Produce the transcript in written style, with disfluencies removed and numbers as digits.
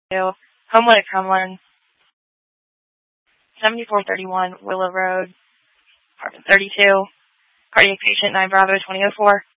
Homewood at Cumberland, 7431 Willow Road, apartment 32, cardiac patient 9 Bravo 2004.